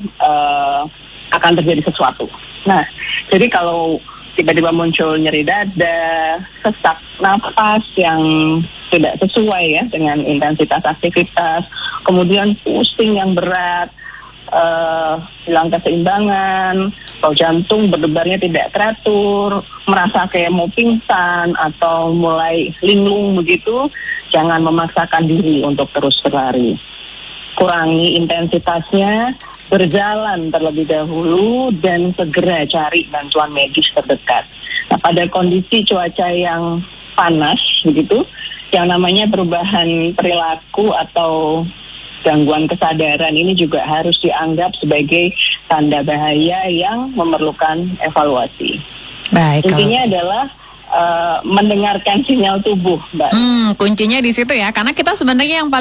akan terjadi sesuatu. Nah, jadi kalau tiba-tiba muncul nyeri dada, sesak napas yang tidak sesuai ya dengan intensitas aktivitas, kemudian pusing yang berat, hilang keseimbangan, atau jantung berdebarnya tidak teratur, merasa kayak mau pingsan atau mulai linglung begitu, jangan memaksakan diri untuk terus berlari. Kurangi intensitasnya, berjalan terlebih dahulu dan segera cari bantuan medis terdekat. Nah, pada kondisi cuaca yang panas begitu, yang namanya perubahan perilaku atau gangguan kesadaran ini juga harus dianggap sebagai tanda bahaya yang memerlukan evaluasi. Baik. Intinya adalah mendengarkan sinyal tubuh, Mbak. Kuncinya di situ ya, karena kita sebenarnya yang